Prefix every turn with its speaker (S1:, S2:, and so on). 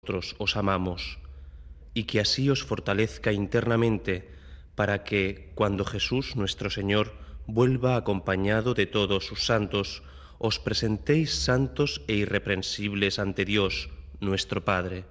S1: nosotros os amamos, y que así os fortalezca internamente para que, cuando Jesús nuestro Señor vuelva acompañado de todos sus santos, os presentéis santos e irreprensibles ante Dios, nuestro Padre.